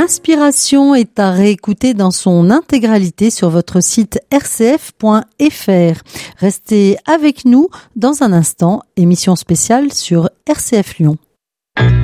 Inspiration est à réécouter dans son intégralité sur votre site rcf.fr. Restez avec nous dans un instant, émission spéciale sur RCF Lyon.